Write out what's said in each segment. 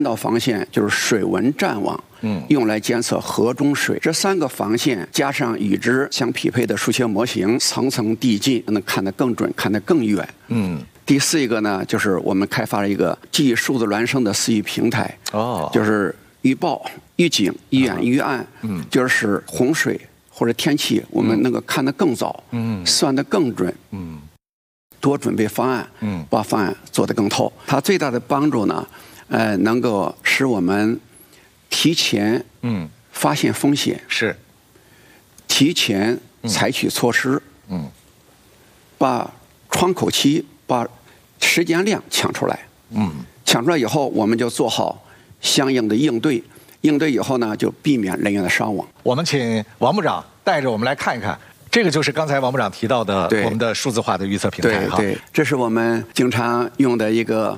道防线就是水文战网，用来监测河中水。这3个防线加上与之相匹配的数学模型，层层递进，能看得更准，看得更远。第4一个呢，就是我们开发了一个基于数字孪生的4域平台，就是预报、预警、预演、预案，就是使洪水或者天气我们能够看得更早，算得更准，多准备方案，把方案做得更透。它最大的帮助呢，能够使我们提前发现风险， 是提前采取措施，把窗口期、把时间量抢出来，抢出来以后，我们就做好相应的应对。应对以后呢，就避免人员的伤亡。 我们请王部长带着我们来看一看，这个就是刚才王部长提到的我们的数字化的预测平台。 对，这是我们经常用的一个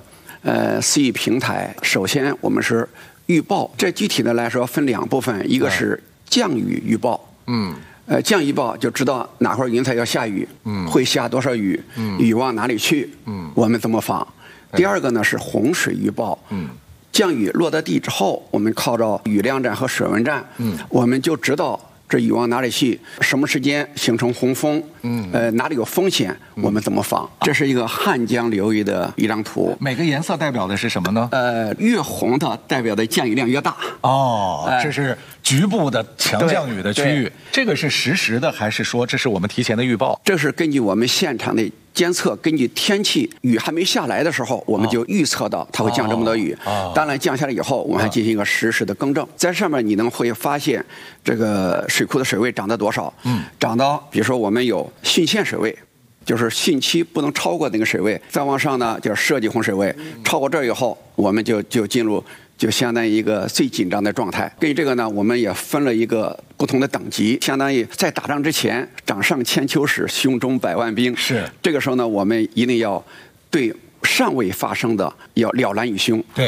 4域平台。首先，我们是预报，这具体的来说分2部分，一个是降雨预报，降雨预报就知道哪会儿云彩要下雨，会下多少雨，雨往哪里去，我们怎么防。第2个呢是洪水预报，降雨落到地之后，我们靠着雨量站和水文站，我们就知道这雨往哪里去，什么时间形成洪峰，哪里有风险，我们怎么防。这是一个汉江流域的一张图。 每个颜色代表的是什么呢？ 越红的代表的降雨量越大。 这是局部的强降雨的区域。这个是实时的，还是说这是我们提前的预报？ 这是根据我们现场的监测，根据天气，雨还没下来的时候，我们就预测到它会降这么多雨。当然降下来以后，我们还进行一个实时的更正。在上面你会发现这个水库的水位涨到多少？涨到比如说我们有汛限水位，就是汛期不能超过那个水位。再往上呢，就是设计洪水位，超过这儿以后，我们就进入。就相当于一个最紧张的状态。根据这个呢，我们也分了一个不同的等级，相当于在打仗之前，掌上千秋史，胸中百万兵。 是这个时候呢，我们一定要对尚未发生的要了然于胸。 对。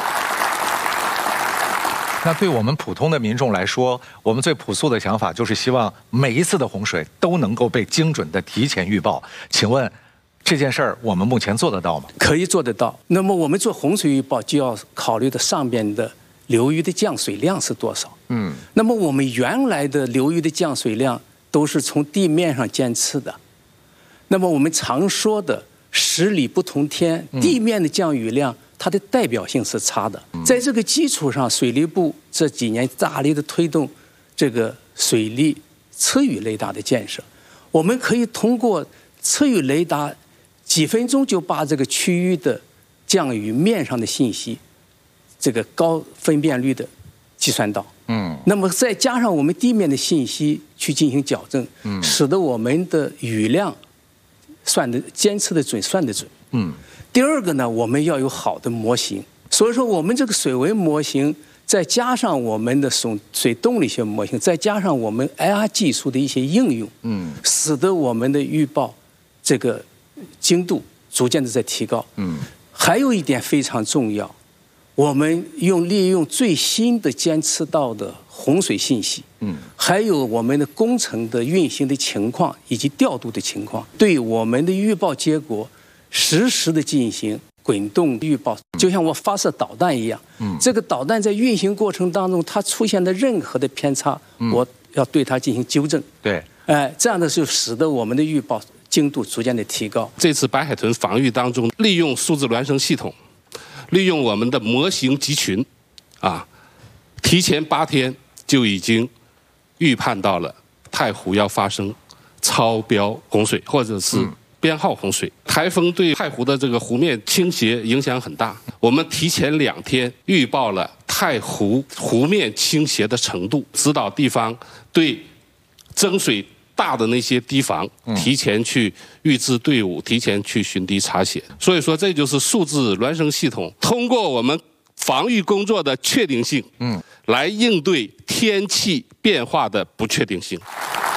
那对我们普通的民众来说，我们最朴素的想法就是希望每一次的洪水都能够被精准的提前预报。请问？这件事儿我们目前做得到吗？ 可以做得到。那么我们做洪水预报就要考虑的上边的流域的降水量是多少。那么我们原来的流域的降水量都是从地面上监测的。那么我们常说的10里不同天，地面的降雨量它的代表性是差的。在这个基础上，水利部这几年大力的推动这个水利测雨雷达的建设。我们可以通过测雨雷达几分钟就把这个区域的降雨面上的信息，这个高分辨率的计算到。那么再加上我们地面的信息去进行矫正，使得我们的雨量监测的准，算得准。第2个呢，我们要有好的模型。所以说，我们这个水文模型，再加上我们的水动力学模型，再加上我们 IR 技术的一些应用，使得我们的预报这个精度逐渐的在提高。还有一点非常重要，我们利用最新的监测到的洪水信息，还有我们的工程的运行的情况以及调度的情况，对我们的预报结果实时的进行滚动预报。就像我发射导弹一样，这个导弹在运行过程当中，它出现的任何的偏差，我要对它进行纠正。 对， 这样的就使得我们的预报精度逐渐的提高。 这次白海豚防御当中，利用数字孪生系统，利用我们的模型集群，提前8天就已经预判到了太湖要发生超标洪水，或者是编号洪水。台风对太湖的这个湖面倾斜影响很大，我们提前2天预报了太湖湖面倾斜的程度，指导地方对增水大的那些堤防提前去预置队伍，提前去巡堤查险。所以说，这就是数字孪生系统通过我们防御工作的确定性，来应对天气变化的不确定性。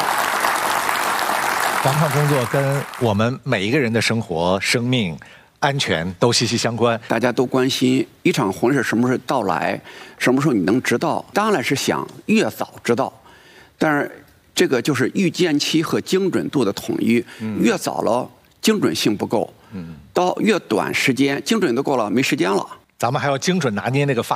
防抗工作跟我们每一个人的生活、生命安全都息息相关。 大家都关心一场洪水什么时候到来，什么时候你能知道？当然是想越早知道，但是这个就是预见期和精准度的统一，越早了精准性不够，到越短时间精准度够了没时间了。 咱们还要精准拿捏那个发